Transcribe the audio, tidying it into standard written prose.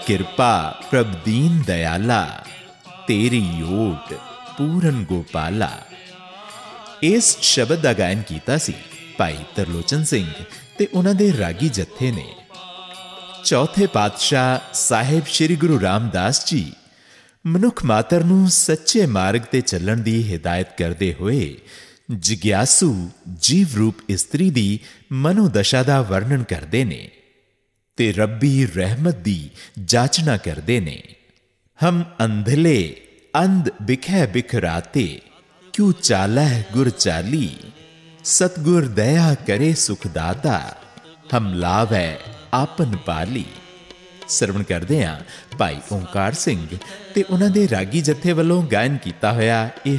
ਕਿਰਪਾ ਪ੍ਰਭ ਦੀਨ ਦਇਆਲਾ, ਤੇਰੀ ਓਟ ਪੂਰਨ ਗੋਪਾਲਾ। ਇਸ ਸ਼ਬਦ ਦਾ ਗਾਇਨ ਕੀਤਾ ਸੀ ਭਾਈ ਤਰਲੋਚਨ ਸਿੰਘ ਤੇ ਉਹਨਾਂ ਦੇ ਰਾਗੀ ਜੱਥੇ ਨੇ। ਚੌਥੇ ਪਾਤਸ਼ਾਹ ਸਾਹਿਬ ਸ੍ਰੀ ਗੁਰੂ ਰਾਮਦਾਸ ਜੀ ਮਨੁੱਖ ਮਾਤਰ ਨੂੰ ਸੱਚੇ ਮਾਰਗ ਤੇ ਚੱਲਣ ਦੀ ਹਿਦਾਇਤ ਕਰਦੇ ਹੋਏ ਜਿਗਿਆਸੂ ਜੀਵ ਰੂਪ ਇਸਤਰੀ ਦੀ ਮਨੋਦਸ਼ਾ ਦਾ ਵਰਣਨ ਕਰਦੇ ਨੇ ਤੇ ਰੱਬੀ ਰਹਿਮਤ ਦੀ ਜਾਚਨਾ ਕਰਦੇ ਨੇ। ਹਮ ਅੰਧਲੇ ਅੰਧ ਬਿਖੈ ਬਿਖਰਾਤੇ, ਕਿਉ ਚਾਲਹਿ ਗੁਰ ਚਾਲੀ, ਸਤਗੁਰ ਦਇਆ ਕਰੇ ਸੁਖਦਾਤਾ, ਹਮ ਲਾਵੈ ਆਪਨ ਪਾਲੀ। ਸਰਵਣ ਕਰਦੇ ਹਾਂ ਭਾਈ ਓਂਕਾਰ ਸਿੰਘ ਤੇ ਉਹਨਾਂ ਦੇ ਰਾਗੀ ਜੱਥੇ ਵੱਲੋਂ ਗਾਇਨ ਕੀਤਾ ਹੋਇਆ ਇਹ